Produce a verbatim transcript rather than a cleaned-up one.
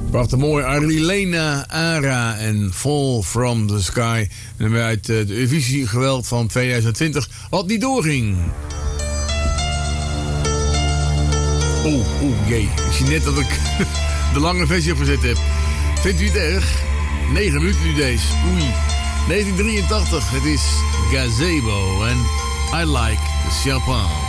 Prachtig mooi. Arlena Ara en Fall from the Sky. En uit de Eurovisie geweld van tweeduizend twintig. Wat niet doorging. Oeh, oeh, jee. Ik zie net dat ik de lange versie opgezet heb. Vindt u het erg? negen minuten nu deze. Oei. negentien drieëntachtig. Het is Gazebo en I Like the Chopin.